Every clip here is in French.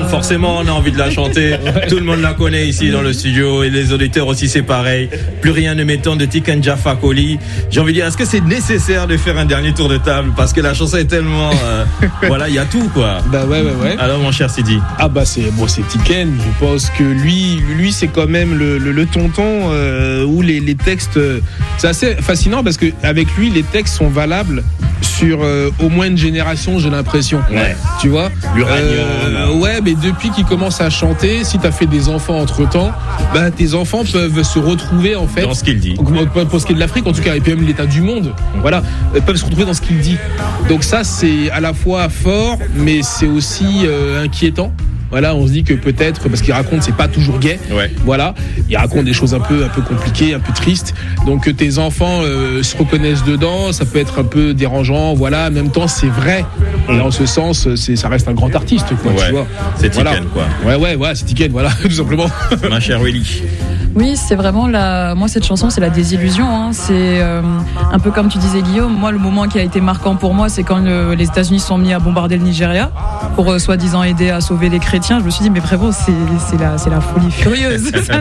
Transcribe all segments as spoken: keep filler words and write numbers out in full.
donc forcément on a envie de la chanter. Tout le monde la connaît ici dans le studio et les auditeurs aussi, c'est pareil. Plus rien ne m'étonne de Tiken Jah Fakoly. J'ai envie de dire, est-ce que c'est nécessaire de faire un dernier tour de table parce que la chanson est tellement euh, voilà, il y a tout quoi. Bah ouais ouais ouais. Alors mon cher Sidi. Ah bah c'est bon, c'est Tiken. Je pense que lui lui c'est quand même le le, le tonton euh, où les les textes euh, c'est assez fascinant parce que avec lui les textes sont valables sur euh, au moins une génération, j'ai l'impression. Ouais. Tu vois. Euh, ouais, mais depuis qu'il commence à chanter, si t'as fait des enfants entre-temps, bah tes enfants peuvent se retrouver en fait dans ce qu'il dit. Pour ce qui est de l'Afrique en tout cas, et puis même l'état du monde, voilà, peuvent se retrouver dans ce qu'il dit. Donc ça c'est à la fois fort, mais c'est aussi euh, inquiétant. Voilà, on se dit que peut-être, parce qu'il raconte, c'est pas toujours gai. Ouais. Voilà, il raconte des choses un peu, un peu compliquées, un peu tristes. Donc que tes enfants euh, se reconnaissent dedans, ça peut être un peu dérangeant. Voilà, en même temps, c'est vrai. Et en ce sens, c'est, ça reste un grand artiste, quoi. Ouais. Tu vois. C'est Tiken, voilà. quoi. Ouais, ouais, ouais, c'est Tiken, voilà, tout simplement. Ma chère Willy. Oui, c'est vraiment la. Moi, cette chanson, c'est la désillusion. Hein. C'est euh, un peu comme tu disais, Guillaume. Moi, le moment qui a été marquant pour moi, c'est quand le, les États-Unis sont mis à bombarder le Nigeria pour euh, soi-disant aider à sauver les chrétiens. Je me suis dit, mais frérot, c'est, c'est la, c'est la folie furieuse. Ça,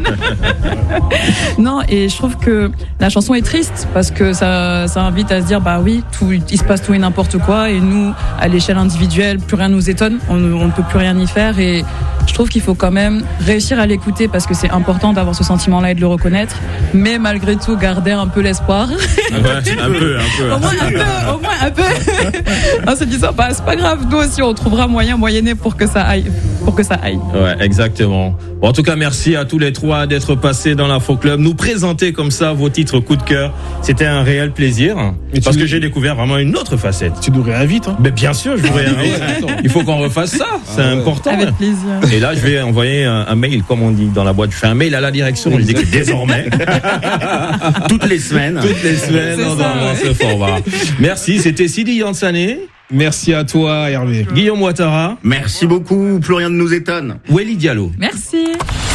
non, et je trouve que la chanson est triste parce que ça, ça invite à se dire, bah oui, tout, il se passe tout et n'importe quoi, et nous, à l'échelle individuelle, plus rien nous étonne. On, on ne peut plus rien y faire, et je trouve qu'il faut quand même réussir à l'écouter parce que c'est important d'avoir ce sentiment-là et de le reconnaître, mais malgré tout garder un peu l'espoir. Ouais, un peu, un peu. Au moins un peu, au moins un peu. En se disant, bah c'est pas grave, nous aussi on trouvera moyen moyenné pour que ça aille, pour que ça aille. Ouais, exactement. Bon, en tout cas, merci à tous les trois d'être passés dans l'Afro Club, nous présenter comme ça vos titres coup de cœur. C'était un réel plaisir, Et parce tu- que j'ai découvert vraiment une autre facette. Tu nous réinvites, hein. Mais bien sûr, je vous réinvite. Il faut qu'on refasse ça, c'est Ah ouais. important. Avec plaisir. Et là, je vais envoyer un, un mail, comme on dit dans la boîte. Je fais un mail à la direction. Je dis que désormais, Toutes les semaines. toutes les semaines, C'est on ça, avance ouais. ce format. Merci, c'était Sidi Yansane, Merci à toi, Hervé. Guillaume Ouattara, Merci beaucoup, plus rien ne nous étonne. Welly Diallo. Merci.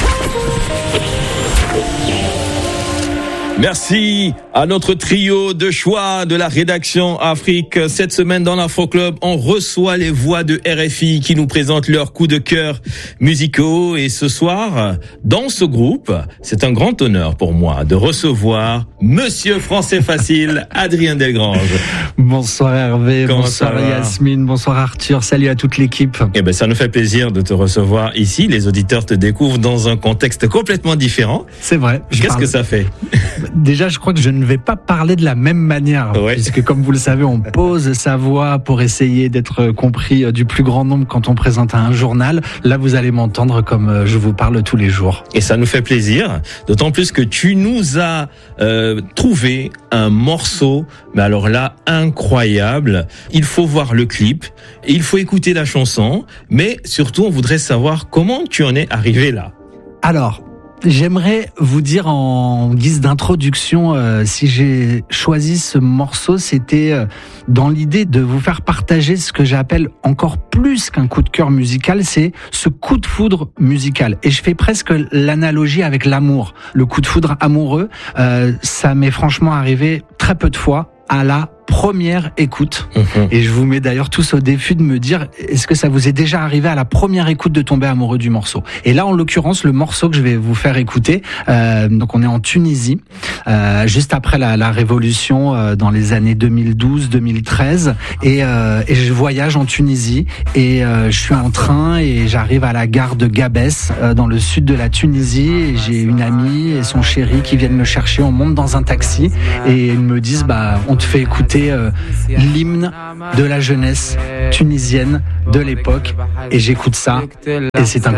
Merci à notre trio de choix de la rédaction Afrique. Cette semaine dans l'Afro Club, on reçoit les voix de R F I qui nous présentent leurs coups de cœur musicaux. Et ce soir, dans ce groupe, c'est un grand honneur pour moi de recevoir Monsieur Français Facile, Adrien Delgrange. Bonsoir Hervé, Comment bonsoir ça va Yasmine, bonsoir Arthur, salut à toute l'équipe. Eh ben, ça nous fait plaisir de te recevoir ici. Les auditeurs te découvrent dans un contexte complètement différent. C'est vrai. je Qu'est-ce parle- que ça fait? Déjà, je crois que je ne vais pas parler de la même manière, Ouais. puisque comme vous le savez, on pose sa voix pour essayer d'être compris du plus grand nombre quand on présente un journal. Là, vous allez m'entendre comme je vous parle tous les jours. Et ça nous fait plaisir, d'autant plus que tu nous as euh, trouvé un morceau, mais alors là, incroyable. Il faut voir le clip, il faut écouter la chanson, mais surtout, on voudrait savoir comment tu en es arrivé là. Alors, j'aimerais vous dire en guise d'introduction, euh, si j'ai choisi ce morceau, c'était euh, dans l'idée de vous faire partager ce que j'appelle encore plus qu'un coup de cœur musical, c'est ce coup de foudre musical. Et je fais presque l'analogie avec l'amour. Le coup de foudre amoureux, euh, ça m'est franchement arrivé très peu de fois à la première écoute. Mmh. Et je vous mets d'ailleurs tous au défi de me dire, est-ce que ça vous est déjà arrivé à la première écoute de tomber amoureux du morceau? Et là, en l'occurrence, le morceau que je vais vous faire écouter, euh, donc on est en Tunisie, euh, juste après la, la révolution, euh, dans les années deux mille douze deux mille treize, et, euh, et je voyage en Tunisie, et euh, je suis en train et j'arrive à la gare de Gabès, euh, dans le sud de la Tunisie, et j'ai une amie et son chéri qui viennent me chercher. On monte dans un taxi et ils me disent, bah, on te fait écouter euh, l'hymne de la jeunesse tunisienne de l'époque, et j'écoute ça et c'est un